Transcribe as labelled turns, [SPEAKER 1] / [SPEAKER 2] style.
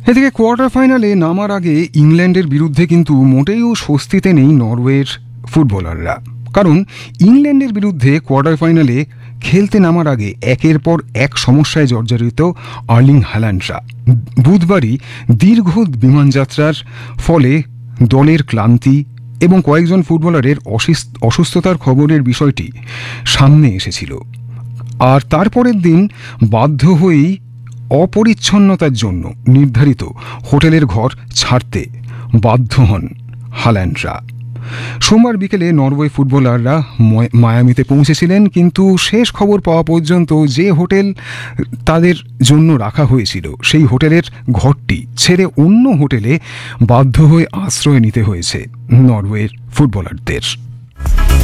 [SPEAKER 1] এদিকে কোয়ার্টার ফাইনালে নামার আগে ইংল্যান্ডের বিরুদ্ধে কিন্তু মোটেও স্বস্তিতে নেই নরওয়ের ফুটবলাররা। কারণ ইংল্যান্ডের বিরুদ্ধে কোয়ার্টার ফাইনালে খেলতে নামার আগে একের পর এক সমস্যায় জর্জরিত আর্লিং হাল্যান্ডরা। বুধবারই দীর্ঘ বিমানযাত্রার ফলে দলের ক্লান্তি এবং কয়েকজন ফুটবলারের অসুস্থতার খবরের বিষয়টি সামনে এসেছিল। আর তারপরের দিন বাধ্য হয়েই অপরিচ্ছন্নতার জন্য নির্ধারিত হোটেলের ঘর ছাড়তে বাধ্য হন হাল্যান্ডরা। সোমবার বিকেলে নরওয়ে ফুটবলাররা মায়ামিতে পৌঁছেছিলেন, কিন্তু শেষ খবর পাওয়া পর্যন্ত যে হোটেল তাদের জন্য রাখা হয়েছিল সেই হোটেলের ঘরটি ছেড়ে অন্য হোটেলে বাধ্য হয়ে আশ্রয় নিতে হয়েছে নরওয়ের ফুটবলারদের।